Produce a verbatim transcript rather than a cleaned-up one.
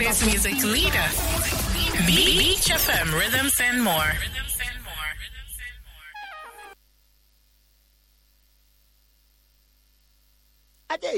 Friday's music leader. Beach F M, rhythms and more.